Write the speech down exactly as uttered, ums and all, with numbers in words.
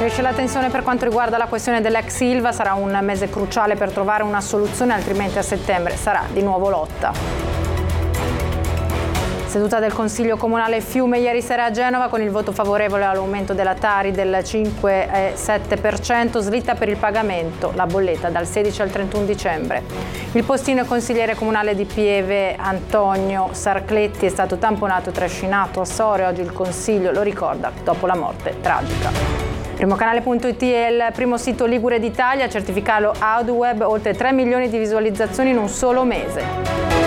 Cresce la tensione per quanto riguarda la questione dell'ex Ilva, sarà un mese cruciale per trovare una soluzione, altrimenti a settembre sarà di nuovo lotta. Seduta del Consiglio Comunale Fiume ieri sera a Genova con il voto favorevole all'aumento della Tari del cinque virgola sette per cento, slitta per il pagamento, la bolletta dal sedici al trentuno dicembre. Il postino e consigliere comunale di Pieve Antonio Sarcletti è stato tamponato e trascinato a Sore, oggi il Consiglio lo ricorda dopo la morte tragica. Primocanale punto it è il primo sito ligure d'Italia a certificarlo AudioWeb, oltre tre milioni di visualizzazioni in un solo mese.